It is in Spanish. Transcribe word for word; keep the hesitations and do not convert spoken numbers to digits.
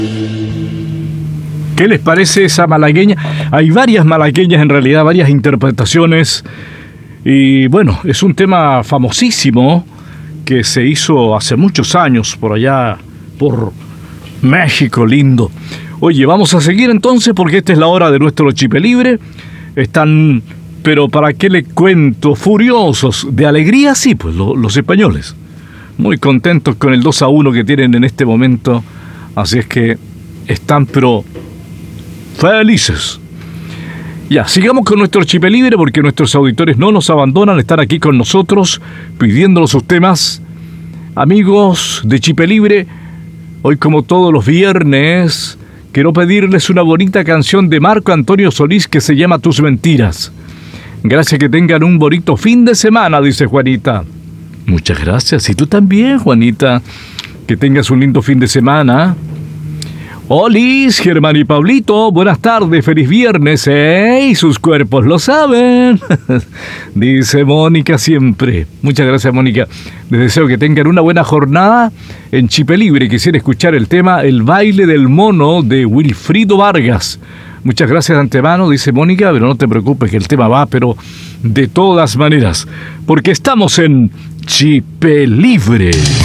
¿Qué les parece esa malagueña? Hay varias malagueñas en realidad, varias interpretaciones. Y bueno, es un tema famosísimo que se hizo hace muchos años por allá, por México lindo. Oye, vamos a seguir entonces porque esta es la hora de nuestro Chipe Libre. Están, pero ¿para qué le cuento? Furiosos de alegría, sí, pues lo, los españoles. Muy contentos con el dos a uno que tienen en este momento. Así es que están, pero felices. Ya, sigamos con nuestro Chipe Libre porque nuestros auditores no nos abandonan, están aquí con nosotros pidiéndonos sus temas. Amigos de Chipe Libre, hoy como todos los viernes, quiero pedirles una bonita canción de Marco Antonio Solís que se llama Tus Mentiras. Gracias, que tengan un bonito fin de semana, dice Juanita. Muchas gracias, y tú también, Juanita. Que tengas un lindo fin de semana. Olis, Germán y Pablito, buenas tardes, feliz viernes, ¿eh? Y sus cuerpos lo saben, dice Mónica siempre. Muchas gracias, Mónica. Les deseo que tengan una buena jornada en Chipe Libre. Quisiera escuchar el tema El baile del mono de Wilfrido Vargas. Muchas gracias de antemano, dice Mónica, pero no te preocupes que el tema va, pero de todas maneras, porque estamos en Chipe Libre.